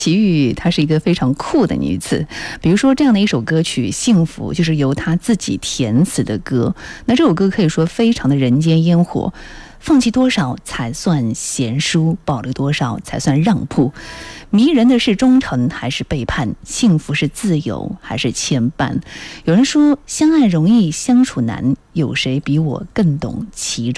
齐豫她是一个非常酷的女子，比如说这样的一首歌曲《幸福》就是由她自己填词的歌。那这首歌可以说非常的人间烟火，放弃多少才算贤淑，保留多少才算让步。迷人的是忠诚还是背叛，幸福是自由还是牵绊。有人说相爱容易相处难，有谁比我更懂其中